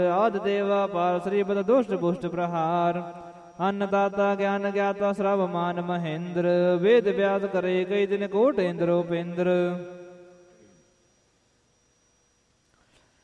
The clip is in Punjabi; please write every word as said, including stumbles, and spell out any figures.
ਆਦਿ ਦੇਵਾ ਪਾਰ ਸ੍ਰੀ ਬਦ ਦੁਸ਼ਟ ਪੁਸ਼ਟ ਪ੍ਰਹਾਰ। ਅੰਨਦਾਤਾ ਗਿਆਨ ਗਿਆਤਾ ਸਰਬ ਮਾਨ ਮਹੇਂਦਰ। ਵੇਦ ਵਿਆਸ ਕਰੇ ਕਈ ਦਿਨ ਕੋਟ ਇੰਦਰ ਉਪੇਂਦਰ।